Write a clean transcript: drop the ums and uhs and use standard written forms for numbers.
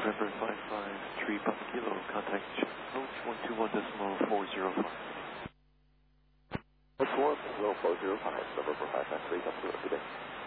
November 553 Papa Kilo, contact approach 121.405. 121.405, November 553 Papa Kilo, good day.